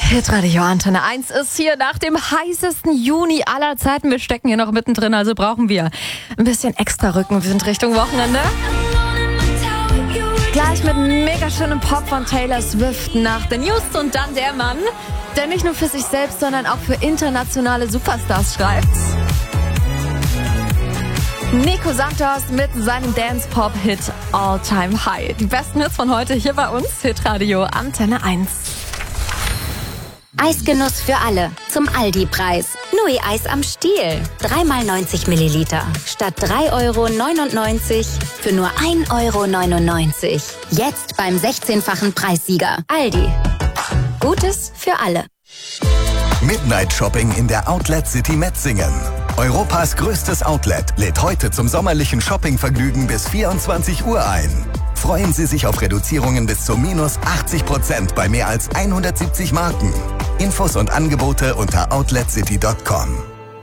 Hitradio Antenne 1 ist hier nach dem heißesten Juni aller Zeiten. Wir stecken hier noch mittendrin, also brauchen wir ein bisschen extra Rückenwind Richtung Wochenende. Gleich mit mega schönem Pop von Taylor Swift nach den News und dann der Mann, der nicht nur für sich selbst, sondern auch für internationale Superstars schreibt. Nico Santos mit seinem Dance-Pop-Hit All Time High. Die besten Hits von heute hier bei uns, Hitradio Antenne 1. Eisgenuss für alle. Zum Aldi-Preis. Nui-Eis am Stiel. 3x90 Milliliter. Statt 3,99 € für nur 1,99 €. Jetzt beim 16-fachen Preissieger. Aldi. Gutes für alle. Midnight Shopping in der Outlet City Metzingen. Europas größtes Outlet lädt heute zum sommerlichen Shoppingvergnügen bis 24 Uhr ein. Freuen Sie sich auf Reduzierungen bis zu minus 80% bei mehr als 170 Marken. Infos und Angebote unter outletcity.com.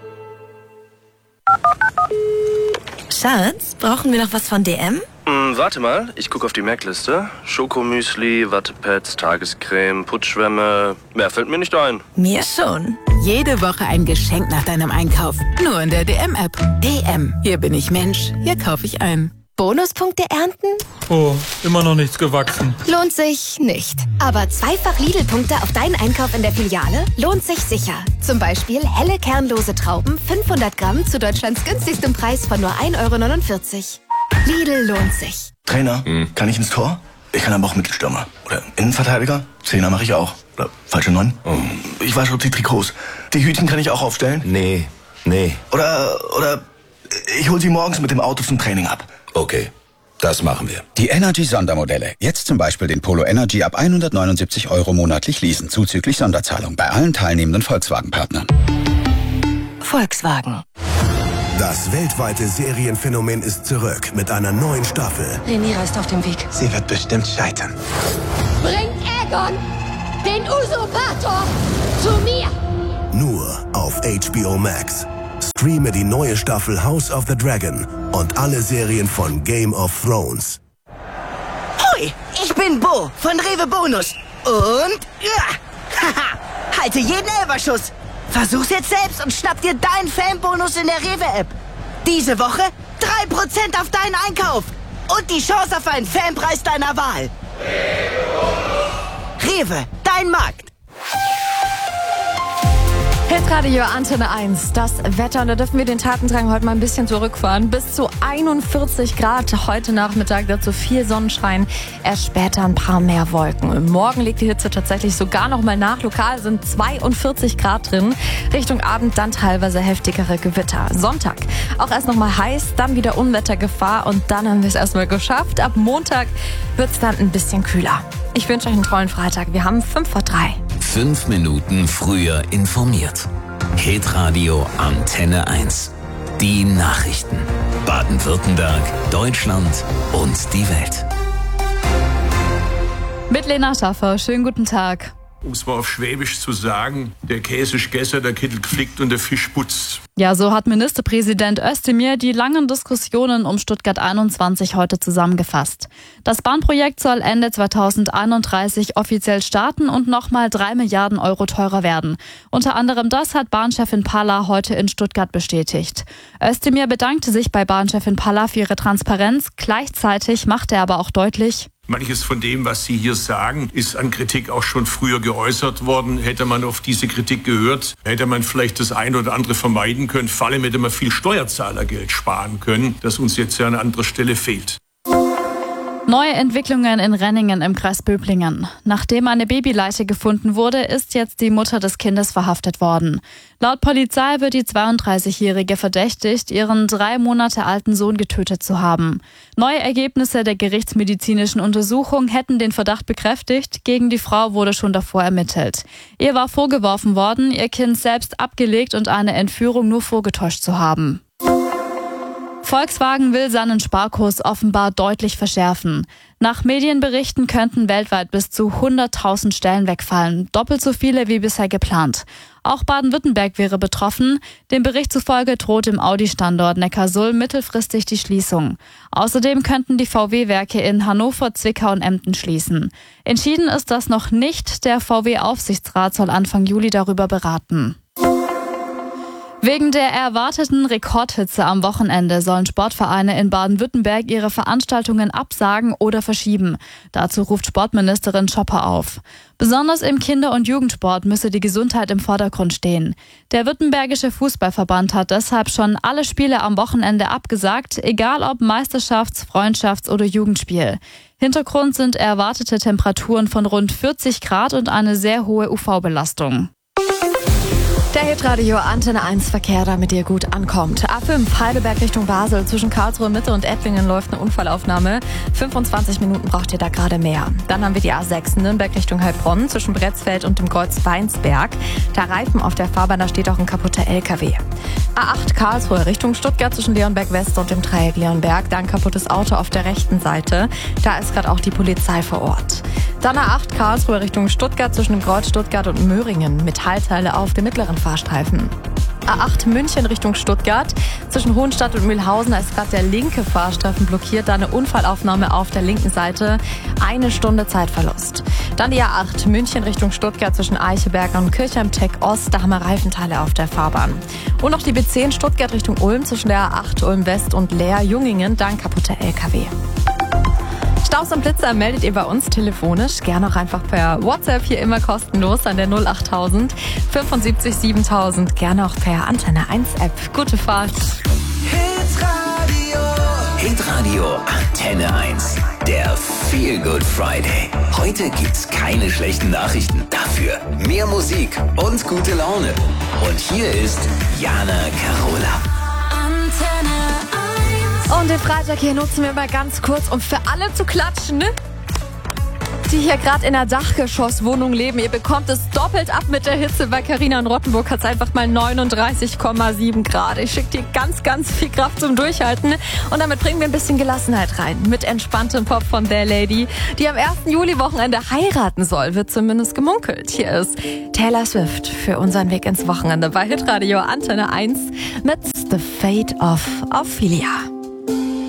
Schatz, brauchen wir noch was von DM? Warte mal, ich gucke auf die Merkliste. Schokomüsli, Wattepads, Tagescreme, Putzschwämme. Mehr fällt mir nicht ein. Mir schon. Jede Woche ein Geschenk nach deinem Einkauf. Nur in der DM-App. DM. Hier bin ich Mensch. Hier kaufe ich ein. Bonuspunkte ernten? Oh, immer noch nichts gewachsen. Lohnt sich nicht. Aber zweifach Lidl-Punkte auf deinen Einkauf in der Filiale lohnt sich sicher. Zum Beispiel helle kernlose Trauben, 500 Gramm zu Deutschlands günstigstem Preis von nur 1,49 €. Lidl lohnt sich. Trainer, kann ich ins Tor? Ich kann aber auch Mittelstürmer. Oder Innenverteidiger? Zehner mache ich auch. Oder falsche 9? Ich wasche auch die Trikots. Die Hütchen kann ich auch aufstellen? Nee. Oder ich hole sie morgens mit dem Auto zum Training ab. Okay, das machen wir. Die Energy-Sondermodelle. Jetzt zum Beispiel den Polo Energy ab 179 € monatlich leasen, zuzüglich Sonderzahlung bei allen teilnehmenden Volkswagen-Partnern. Volkswagen. Das weltweite Serienphänomen ist zurück mit einer neuen Staffel. Rhaenyra ist auf dem Weg. Sie wird bestimmt scheitern. Bringt Aegon, den Usurpator, zu mir! Nur auf HBO Max. Streame die neue Staffel House of the Dragon und alle Serien von Game of Thrones. Hoi, ich bin Bo von Rewe Bonus. Und haha, halte jeden Elberschuss. Versuch's jetzt selbst und schnapp dir deinen Fanbonus in der Rewe-App. Diese Woche 3% auf deinen Einkauf. Und die Chance auf einen Fanpreis deiner Wahl. Rewe, dein Markt. Hitradio Antenne 1, das Wetter. Und da dürfen wir den Tatendrang heute mal ein bisschen zurückfahren. Bis zu 41 Grad heute Nachmittag, dazu viel Sonnenschein, erst später ein paar mehr Wolken. Morgen liegt die Hitze tatsächlich sogar noch mal nach. Lokal sind 42 Grad drin. Richtung Abend dann teilweise heftigere Gewitter. Sonntag auch erst noch mal heiß, dann wieder Unwettergefahr und dann haben wir es erstmal geschafft. Ab Montag wird es dann ein bisschen kühler. Ich wünsche euch einen tollen Freitag. Wir haben 5:03. 5 Minuten früher informiert. Hitradio Antenne 1. Die Nachrichten. Baden-Württemberg, Deutschland und die Welt. Mit Lena Schaffer. Schönen guten Tag. Um es mal auf Schwäbisch zu sagen, der Käse ist gegessen, der Kittel geflickt und der Fisch putzt. Ja, so hat Ministerpräsident Özdemir die langen Diskussionen um Stuttgart 21 heute zusammengefasst. Das Bahnprojekt soll Ende 2031 offiziell starten und nochmal 3 Milliarden € teurer werden. Unter anderem das hat Bahnchefin Palla heute in Stuttgart bestätigt. Özdemir bedankte sich bei Bahnchefin Palla für ihre Transparenz. Gleichzeitig machte er aber auch deutlich: Manches von dem, was Sie hier sagen, ist an Kritik auch schon früher geäußert worden. Hätte man auf diese Kritik gehört, hätte man vielleicht das eine oder andere vermeiden können. Vor allem hätte man viel Steuerzahlergeld sparen können, das uns jetzt ja an anderer Stelle fehlt. Neue Entwicklungen in Renningen im Kreis Böblingen. Nachdem eine Babyleiche gefunden wurde, ist jetzt die Mutter des Kindes verhaftet worden. Laut Polizei wird die 32-Jährige verdächtigt, ihren 3 Monate alten Sohn getötet zu haben. Neue Ergebnisse der gerichtsmedizinischen Untersuchung hätten den Verdacht bekräftigt. Gegen die Frau wurde schon davor ermittelt. Ihr war vorgeworfen worden, ihr Kind selbst abgelegt und eine Entführung nur vorgetäuscht zu haben. Volkswagen will seinen Sparkurs offenbar deutlich verschärfen. Nach Medienberichten könnten weltweit bis zu 100.000 Stellen wegfallen, doppelt so viele wie bisher geplant. Auch Baden-Württemberg wäre betroffen. Dem Bericht zufolge droht im Audi-Standort Neckarsulm mittelfristig die Schließung. Außerdem könnten die VW-Werke in Hannover, Zwickau und Emden schließen. Entschieden ist das noch nicht. Der VW-Aufsichtsrat soll Anfang Juli darüber beraten. Wegen der erwarteten Rekordhitze am Wochenende sollen Sportvereine in Baden-Württemberg ihre Veranstaltungen absagen oder verschieben. Dazu ruft Sportministerin Schopper auf. Besonders im Kinder- und Jugendsport müsse die Gesundheit im Vordergrund stehen. Der Württembergische Fußballverband hat deshalb schon alle Spiele am Wochenende abgesagt, egal ob Meisterschafts-, Freundschafts- oder Jugendspiel. Hintergrund sind erwartete Temperaturen von rund 40 Grad und eine sehr hohe UV-Belastung. Der Hitradio Antenne 1 Verkehr, damit ihr gut ankommt. A5 Heidelberg Richtung Basel. Zwischen Karlsruhe Mitte und Ettlingen läuft eine Unfallaufnahme. 25 Minuten braucht ihr da gerade mehr. Dann haben wir die A6 Nürnberg Richtung Heilbronn zwischen Bretzfeld und dem Kreuz Weinsberg. Der Reifen auf der Fahrbahn, da steht auch ein kaputter LKW. A8 Karlsruhe Richtung Stuttgart zwischen Leonberg West und dem Dreieck Leonberg. Da ein kaputtes Auto auf der rechten Seite. Da ist gerade auch die Polizei vor Ort. Dann A8 Karlsruhe Richtung Stuttgart zwischen dem Kreuz Stuttgart und Möhringen. Metallteile auf dem mittleren Fahrstreifen. A8 München Richtung Stuttgart. Zwischen Hohenstadt und Mühlhausen ist gerade der linke Fahrstreifen blockiert. Da eine Unfallaufnahme auf der linken Seite. 1 Stunde Zeitverlust. Dann die A8 München Richtung Stuttgart zwischen Eicheberg und Kirchheim-Tech Ost. Da haben wir Reifenteile auf der Fahrbahn. Und noch die B10 Stuttgart Richtung Ulm zwischen der A8 Ulm West und Leer-Jungingen. Da ein kaputter LKW. Staus und Blitzer meldet ihr bei uns telefonisch. Gerne auch einfach per WhatsApp, hier immer kostenlos an der 08000 75 7000. Gerne auch per Antenne 1 App. Gute Fahrt. Hitradio Antenne 1. Der Feel Good Friday. Heute gibt's keine schlechten Nachrichten. Dafür mehr Musik und gute Laune. Und hier ist Jana Carola. Antenne 1. Und den Freitag hier nutzen wir mal ganz kurz, um für alle zu klatschen, ne? Die hier gerade in einer Dachgeschosswohnung leben. Ihr bekommt es doppelt ab mit der Hitze. Bei Carina in Rottenburg hat es einfach mal 39,7 Grad. Ich schicke dir ganz, ganz viel Kraft zum Durchhalten. Und damit bringen wir ein bisschen Gelassenheit rein. Mit entspanntem Pop von der Lady, die am 1. Juli-Wochenende heiraten soll, wird zumindest gemunkelt. Hier ist Taylor Swift für unseren Weg ins Wochenende bei Hitradio Antenne 1 mit The Fate of Ophelia.